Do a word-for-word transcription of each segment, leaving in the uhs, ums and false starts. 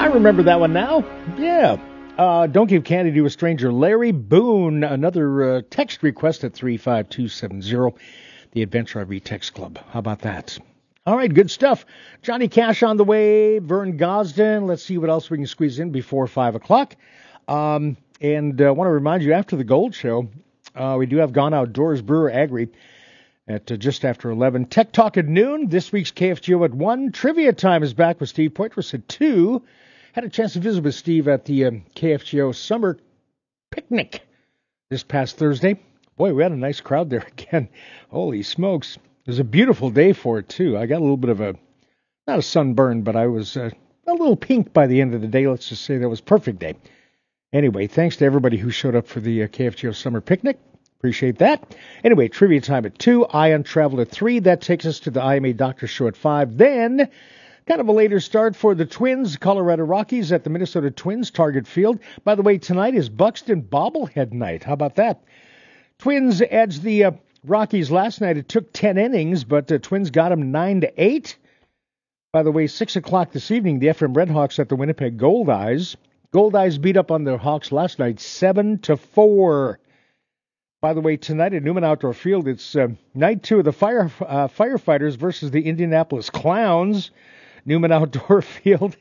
I remember that one now. Yeah. Uh, Don't Give Candy to a Stranger. Larry Boone. Another uh, text request at three five two seven zero. The Adventure R V Text Club. How about that? All right, good stuff. Johnny Cash on the way. Vern Gosden. Let's see what else we can squeeze in before five o'clock. Um, and I uh, want to remind you, after the Gold Show, uh, we do have Gone Outdoors Brewer Agri at uh, just after eleven. Tech Talk at noon. This week's K F G O at one. Trivia Time is back with Steve Poitras at two. Had a chance to visit with Steve at the um, K F G O Summer Picnic this past Thursday. Boy, we had a nice crowd there again. Holy smokes. It was a beautiful day for it, too. I got a little bit of a, not a sunburn, but I was uh, a little pink by the end of the day. Let's just say that was a perfect day. Anyway, thanks to everybody who showed up for the uh, K F G O Summer Picnic. Appreciate that. Anyway, Trivia Time at two. Ion Travel at three. That takes us to the I M A Doctor Show at five. Then, kind of a later start for the Twins, Colorado Rockies at the Minnesota Twins Target Field. By the way, tonight is Buxton Bobblehead Night. How about that? Twins edged the uh, Rockies last night. It took ten innings, but the Twins got them nine to eight. By the way, six o'clock this evening, the F M Redhawks at the Winnipeg Goldeyes. Goldeyes beat up on the Hawks last night seven to four. By the way, tonight at Newman Outdoor Field, it's uh, night two of the fire uh, firefighters versus the Indianapolis Clowns. Newman Outdoor Field.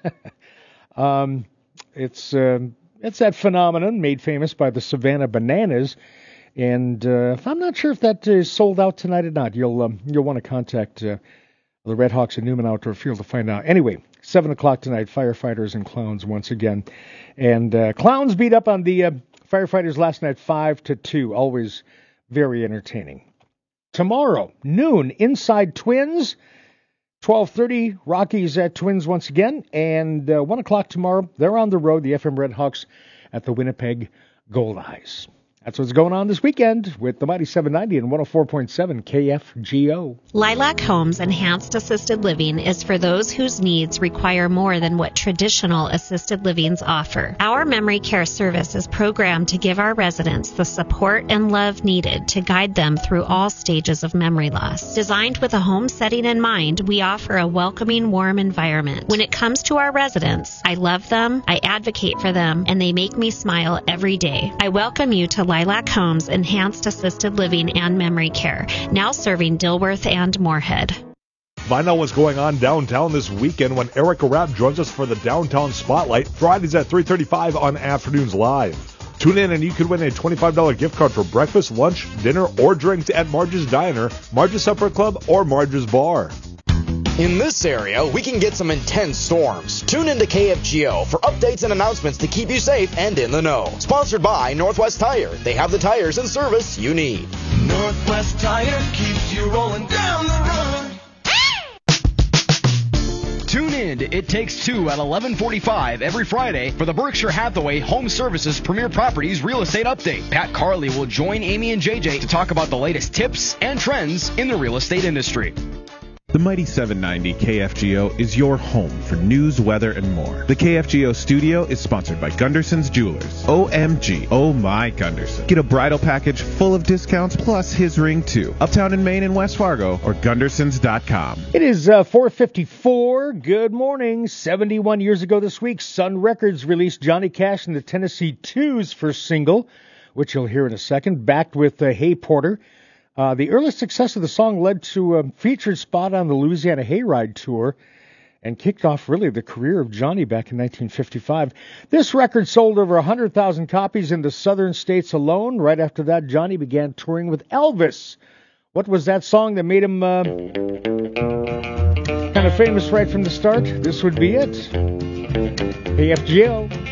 um, it's uh, it's that phenomenon made famous by the Savannah Bananas, and uh, I'm not sure if that is sold out tonight or not. You'll um, you'll want to contact uh, the Red Hawks at Newman Outdoor Field to find out. Anyway, seven o'clock tonight, firefighters and Clowns once again, and uh, Clowns beat up on the uh, firefighters last night five to two. Always very entertaining. Tomorrow noon, Inside Twins. twelve thirty, Rockies at Twins once again, and uh, one o'clock tomorrow, they're on the road, the F M Redhawks at the Winnipeg Goldeyes. That's what's going on this weekend with the Mighty seven ninety and one oh four point seven K F G O. Lilac Homes Enhanced Assisted Living is for those whose needs require more than what traditional assisted livings offer. Our memory care service is programmed to give our residents the support and love needed to guide them through all stages of memory loss. Designed with a home setting in mind, we offer a welcoming, warm environment. When it comes to our residents, I love them, I advocate for them, and they make me smile every day. I welcome you to Lilac Homes Enhanced Assisted Living and Memory Care, now serving Dilworth and Moorhead. Find out what's going on downtown this weekend when Erica Rapp joins us for the Downtown Spotlight, Fridays at three thirty-five on Afternoons Live. Tune in and you could win a twenty-five dollars gift card for breakfast, lunch, dinner, or drinks at Marge's Diner, Marge's Supper Club, or Marge's Bar. In this area, we can get some intense storms. Tune into K F G O for updates and announcements to keep you safe and in the know. Sponsored by Northwest Tire. They have the tires and service you need. Northwest Tire keeps you rolling down the road. Tune in to It Takes Two at eleven forty-five every Friday for the Berkshire Hathaway Home Services Premier Properties Real Estate Update. Pat Carley will join Amy and J J to talk about the latest tips and trends in the real estate industry. The Mighty seven ninety K F G O is your home for news, weather, and more. The K F G O studio is sponsored by Gunderson's Jewelers. O M G, oh my Gunderson. Get a bridal package full of discounts plus his ring too. Uptown in Maine and West Fargo or Gundersons dot com. It is uh, four fifty-four. Good morning. seventy-one years ago this week, Sun Records released Johnny Cash and the Tennessee Two's first single, which you'll hear in a second, backed with uh, Hey Porter. Uh, the early success of the song led to a featured spot on the Louisiana Hayride Tour and kicked off really the career of Johnny back in nineteen fifty-five. This record sold over one hundred thousand copies in the southern states alone. Right after that, Johnny began touring with Elvis. What was that song that made him uh, kind of famous right from the start? This would be it. K F G O.